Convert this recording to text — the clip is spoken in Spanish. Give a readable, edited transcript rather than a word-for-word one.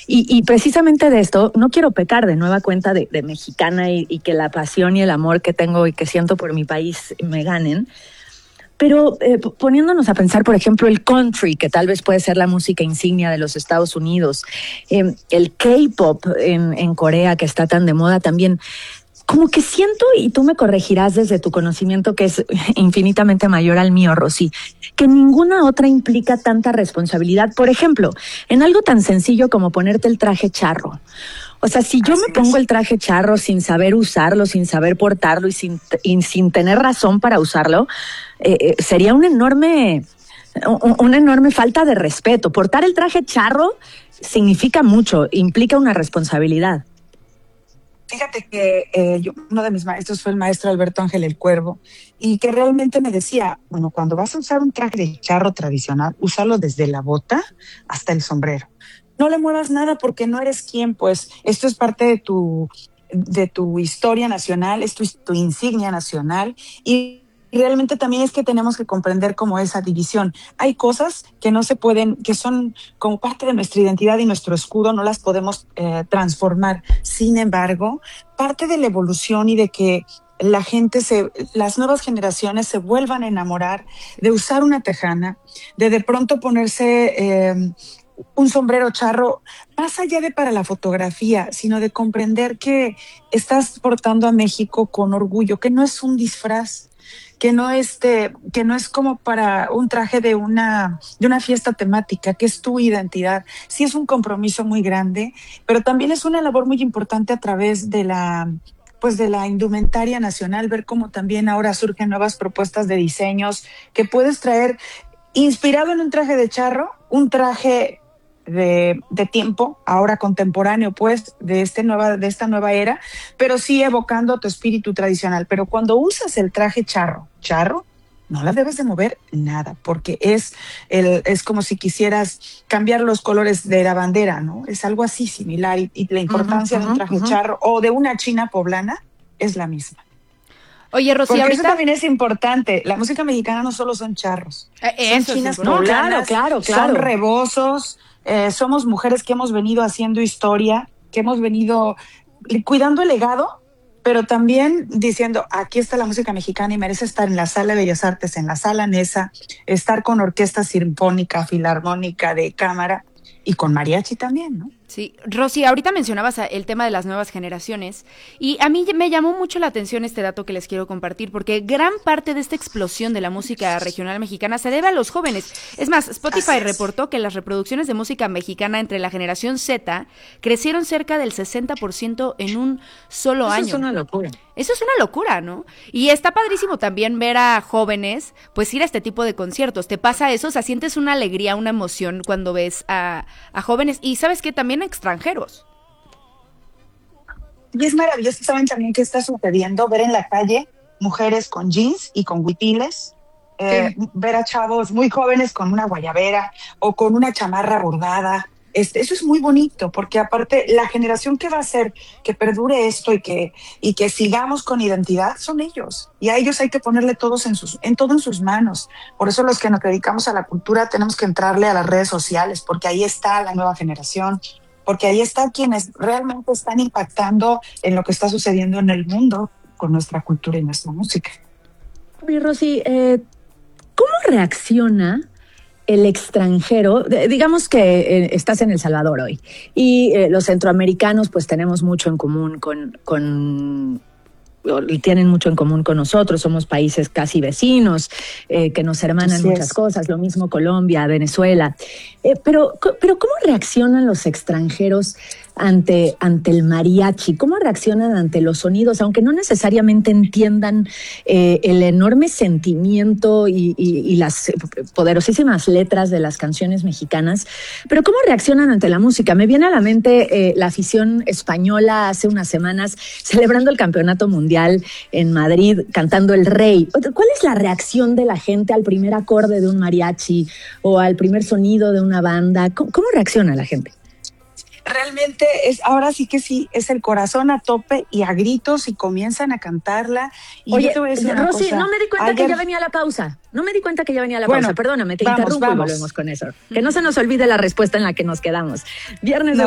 Y precisamente de esto, no quiero pecar de nueva cuenta de mexicana y que la pasión y el amor que tengo y que siento por mi país me ganen. Pero poniéndonos a pensar, por ejemplo, el country, que tal vez puede ser la música insignia de los Estados Unidos, el K-pop en Corea, que está tan de moda también, como que siento, y tú me corregirás desde tu conocimiento que es infinitamente mayor al mío, Rosy, que ninguna otra implica tanta responsabilidad. Por ejemplo, en algo tan sencillo como ponerte el traje charro. O sea, si yo me pongo el traje charro sin saber usarlo, sin saber portarlo y sin tener razón para usarlo, sería una enorme falta de respeto. Portar el traje charro significa mucho, implica una responsabilidad. Fíjate que uno de mis maestros fue el maestro Alberto Ángel el Cuervo, y que realmente me decía, bueno, cuando vas a usar un traje de charro tradicional, úsalo desde la bota hasta el sombrero. No le muevas nada porque no eres quien, pues esto es parte de tu historia nacional, es tu insignia nacional, y realmente también es que tenemos que comprender como esa división. Hay cosas que no se pueden, que son como parte de nuestra identidad y nuestro escudo, no las podemos transformar. Sin embargo, parte de la evolución y de que las nuevas generaciones se vuelvan a enamorar de usar una tejana, de pronto ponerse un sombrero charro, más allá de para la fotografía, sino de comprender que estás portando a México con orgullo, que no es un disfraz, que no es como para un traje de una fiesta temática, que es tu identidad. Sí es un compromiso muy grande, pero también es una labor muy importante a través de la indumentaria nacional, ver cómo también ahora surgen nuevas propuestas de diseños que puedes traer inspirado en un traje de charro, un traje de tiempo, ahora contemporáneo, pues, de esta nueva era, pero sí evocando tu espíritu tradicional. Pero cuando usas el traje charro, no la debes de mover nada, porque es como si quisieras cambiar los colores de la bandera, ¿no? Es algo así similar, y la importancia de un traje charro o de una china poblana es la misma. Oye, Rosy, porque ahorita eso también es importante. La música mexicana no solo son charros, son chinas poblanas, claro. son rebozos, somos mujeres que hemos venido haciendo historia, que hemos venido cuidando el legado, pero también diciendo, aquí está la música mexicana y merece estar en la Sala de Bellas Artes, en la Sala Nesa, estar con orquesta sinfónica, filarmónica, de cámara y con mariachi también, ¿no? Sí, Rosy, ahorita mencionabas el tema de las nuevas generaciones y a mí me llamó mucho la atención este dato que les quiero compartir, porque gran parte de esta explosión de la música regional mexicana se debe a los jóvenes. Es más, Spotify reportó que las reproducciones de música mexicana entre la generación Z crecieron cerca del 60% en un solo año. Eso es una locura. Eso es una locura, ¿no? Y está padrísimo también ver a jóvenes pues ir a este tipo de conciertos. ¿Te pasa eso? O sea, sientes una alegría, una emoción cuando ves a jóvenes y ¿sabes qué? También a extranjeros. Y es maravilloso. ¿Saben también qué está sucediendo? Ver en la calle mujeres con jeans y con huipiles, ver a chavos muy jóvenes con una guayabera o con una chamarra bordada. Eso es muy bonito, porque aparte la generación que va a hacer que perdure esto y que sigamos con identidad son ellos, y a ellos hay que ponerle todo en sus manos. Por eso los que nos dedicamos a la cultura tenemos que entrarle a las redes sociales, porque ahí está la nueva generación, porque ahí está quienes realmente están impactando en lo que está sucediendo en el mundo con nuestra cultura y nuestra música. Oye, Rosy, ¿cómo reacciona el extranjero? Digamos que estás en El Salvador hoy y los centroamericanos pues tenemos mucho en común tienen mucho en común con nosotros, somos países casi vecinos, que nos hermanan muchas cosas, lo mismo Colombia, Venezuela. Pero ¿cómo reaccionan los extranjeros ante el mariachi? ¿Cómo reaccionan ante los sonidos? Aunque no necesariamente entiendan el enorme sentimiento y las poderosísimas letras de las canciones mexicanas, pero ¿cómo reaccionan ante la música? Me viene a la mente la afición española hace unas semanas celebrando el campeonato mundial en Madrid, cantando El Rey. ¿Cuál es la reacción de la gente al primer acorde de un mariachi o al primer sonido de una banda? ¿Cómo reacciona la gente? Realmente ahora sí que sí, es el corazón a tope y a gritos y comienzan a cantarla. Y oye, yo te voy a decir una Rosy, cosa. no me di cuenta que ya venía la pausa. Perdóname, te interrumpo y volvemos con eso. Que no se nos olvide la respuesta en la que nos quedamos. Viernes de